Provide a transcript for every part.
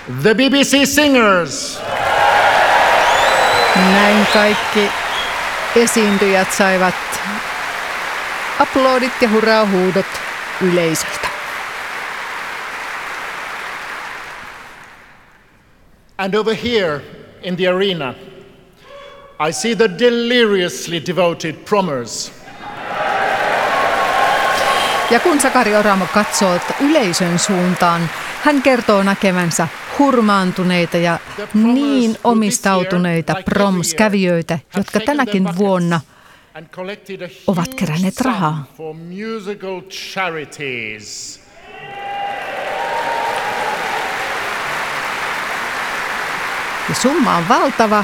the BBC Singers. Näin kaikki esiintyjät saivat aplodit ja hurraahuudot yleisöltä. And over here in the arena, I see the deliriously devoted Promers. Ja kun Sakari Oramo katsoo yleisön suuntaan, hän kertoo näkevänsä hurmaantuneita ja niin omistautuneita Proms-kävijöitä, jotka tänäkin vuonna ovat keränneet rahaa. Ja summa on valtava.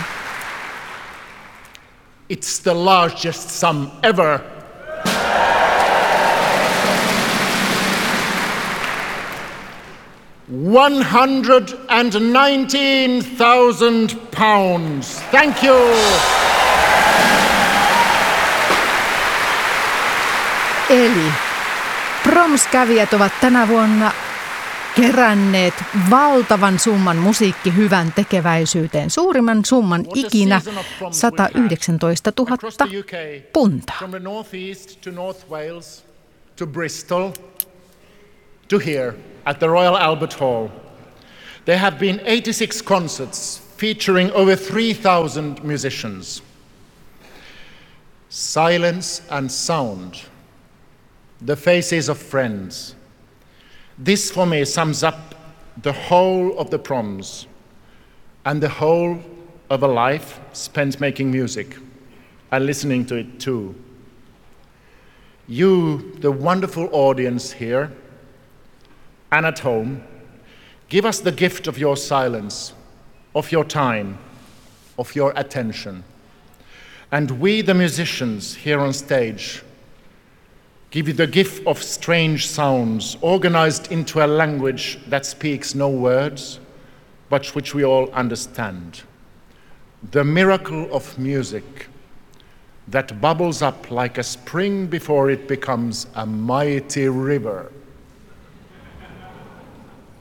It's the largest sum ever. £119,000. Thank you. Eli Proms-kävijät ovat tänä vuonna keränneet valtavan summan musiikkihyvän tekeväisyyteen. Suurimman summan ikinä 119 000 puntaa. From the northeast to North Wales to Bristol to here at the Royal Albert Hall. There have been 86 concerts featuring over 3,000 musicians. Silence and sound. The faces of friends. This for me sums up the whole of the Proms and the whole of a life spent making music and listening to it too. You, the wonderful audience here and at home, give us the gift of your silence, of your time, of your attention. And we, the musicians here on stage, give you the gift of strange sounds organized into a language that speaks no words, but which we all understand. The miracle of music that bubbles up like a spring before it becomes a mighty river.